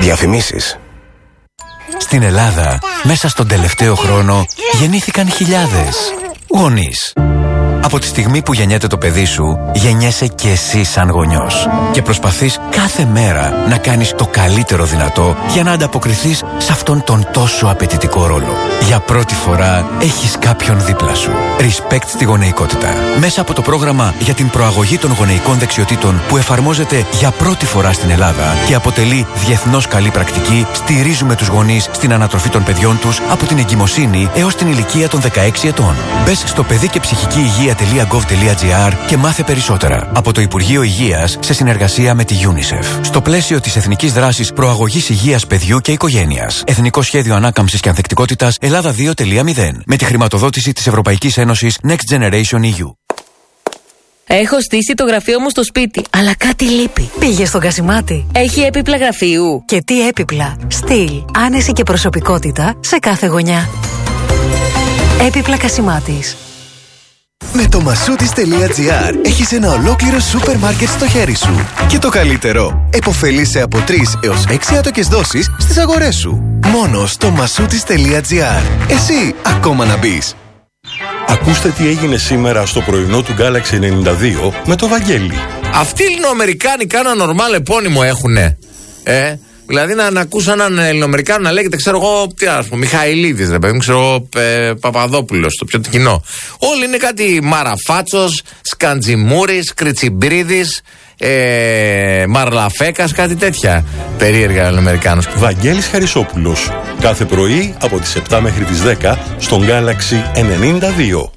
Διαφημίσεις. Στην Ελλάδα, μέσα στον τελευταίο χρόνο, γεννήθηκαν χιλιάδες γονείς. Από τη στιγμή που γεννιέται το παιδί σου, γεννιέσαι και εσύ σαν γονιός. Και προσπαθείς κάθε μέρα να κάνεις το καλύτερο δυνατό για να ανταποκριθείς σε αυτόν τον τόσο απαιτητικό ρόλο. Για πρώτη φορά έχεις κάποιον δίπλα σου. Respect στη γονεϊκότητα. Μέσα από το πρόγραμμα για την προαγωγή των γονεϊκών δεξιοτήτων που εφαρμόζεται για πρώτη φορά στην Ελλάδα και αποτελεί διεθνώς καλή πρακτική, στηρίζουμε τους γονείς στην ανατροφή των παιδιών τους από την εγκυμοσύνη έως την ηλικία των 16 ετών. Μπες στο παιδικεψυχικηυγεία.gov.gr και μάθε περισσότερα. Από το Υπουργείο Υγείας σε συνεργασία με τη UNICEF. Στο πλαίσιο της Εθνικής Δράσης Προαγωγής Υγείας Παιδιού και Οικογένειας. Εθνικό Σχέδιο Ανάκαμψης και Ανθεκτικότητας Ελλάδα 2.0. Με τη χρηματοδότηση της Ευρωπαϊκής Ένωσης Next Generation EU. Έχω στήσει το γραφείο μου στο σπίτι, αλλά κάτι λείπει. Πήγε στον Κασιμάτη. Έχει έπιπλα γραφείου. Και τι έπιπλα. Στυλ, άνεση και προσωπικότητα σε κάθε γωνιά. Έπιπλα Κασιμάτης. Με το Masoutis.gr έχεις ένα ολόκληρο σούπερ μάρκετ στο χέρι σου. Και το καλύτερο, επωφελείσαι από 3 έως 6 άτοκες δόσεις στις αγορές σου. Μόνο στο Masoutis.gr. Εσύ ακόμα να μπεις. Ακούστε τι έγινε σήμερα στο πρωινό του Galaxy 92 με το Βαγγέλη. Αυτοί οι Ελληνοαμερικάνοι κάνα νορμάλ επώνυμο έχουνε. Δηλαδή να ακούσα έναν Ελληνοαμερικάνο να λέγεται, ξέρω εγώ, τι ας πούμε, Μιχαηλίδης, ρε παιδί μου, ξέρω εγώ, Παπαδόπουλος, το πιο κοινό. Όλοι είναι κάτι Μαραφάτσος, Σκαντζιμούρης, Κριτσιμπρίδης, Μαρλαφέκας, κάτι τέτοια περίεργα Ελληνοαμερικάνους. Βαγγέλης Χαρισόπουλος. Κάθε πρωί από τις 7 μέχρι τις 10 στον Galaxy 92.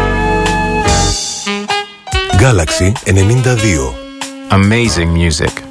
Galaxy 92. Amazing music.